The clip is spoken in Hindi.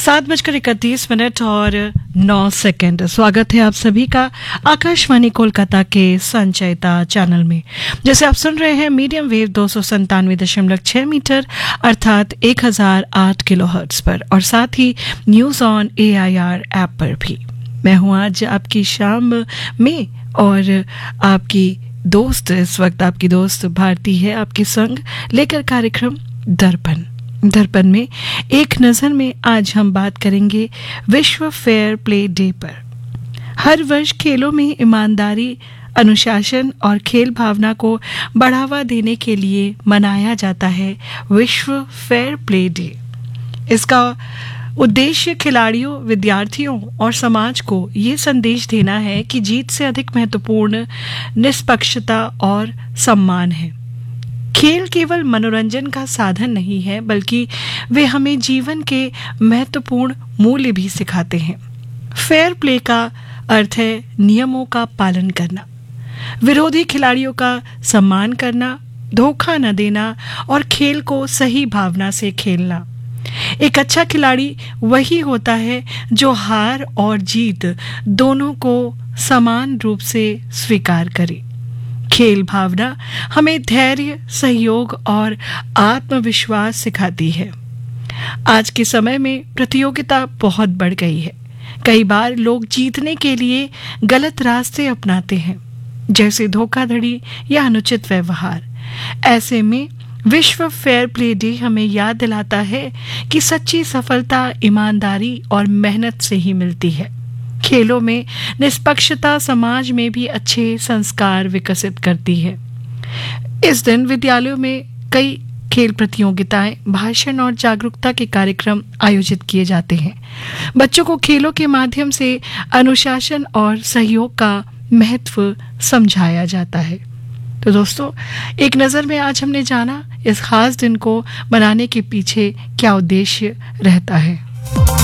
7:31 और 9 सेकंड। स्वागत है आप सभी का आकाशवाणी कोलकाता के संचयिता चैनल में, जैसे आप सुन रहे हैं मीडियम वेव 297.6 मीटर अर्थात 1008 किलोहर्ट्ज पर, और साथ ही न्यूज ऑन AIR ऐप पर भी। मैं हूं आज आपकी शाम में, और आपकी दोस्त इस वक्त आपकी दोस्त भारती है आपके संग लेकर कार्यक्रम दर्पण में एक नज़र में आज हम बात करेंगे विश्व फेयर प्ले डे पर। हर वर्ष खेलों में ईमानदारी, अनुशासन और खेल भावना को बढ़ावा देने के लिए मनाया जाता है विश्व फेयर प्ले डे। इसका उद्देश्य खिलाड़ियों, विद्यार्थियों और समाज को ये संदेश देना है कि जीत से अधिक महत्वपूर्ण निष्पक्षता और सम्मान है। खेल केवल मनोरंजन का साधन नहीं है, बल्कि वे हमें जीवन के महत्वपूर्ण मूल्य भी सिखाते हैं। फेयर प्ले का अर्थ है नियमों का पालन करना, विरोधी खिलाड़ियों का सम्मान करना, धोखा न देना और खेल को सही भावना से खेलना। एक अच्छा खिलाड़ी वही होता है जो हार और जीत दोनों को समान रूप से स्वीकार करे। खेल भावना हमें धैर्य, सहयोग और आत्मविश्वास सिखाती है। आज के समय में प्रतियोगिता बहुत बढ़ गई है। कई बार लोग जीतने के लिए गलत रास्ते अपनाते हैं, जैसे धोखाधड़ी या अनुचित व्यवहार। ऐसे में विश्व फेयर प्ले डे हमें याद दिलाता है कि सच्ची सफलता ईमानदारी और मेहनत से ही मिलती है। खेलों में निष्पक्षता समाज में भी अच्छे संस्कार विकसित करती है। इस दिन विद्यालयों में कई खेल प्रतियोगिताएं, भाषण और जागरूकता के कार्यक्रम आयोजित किए जाते हैं। बच्चों को खेलों के माध्यम से अनुशासन और सहयोग का महत्व समझाया जाता है। तो दोस्तों, एक नज़र में आज हमने जाना इस खास दिन को मनाने के पीछे क्या उद्देश्य रहता है।